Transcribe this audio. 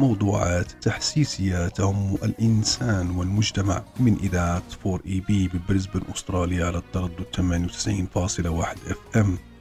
موضوعات تحسيسية تهم الإنسان والمجتمع من إذاعة 4 EB ببريسبن أستراليا على التردد 98.1 FM.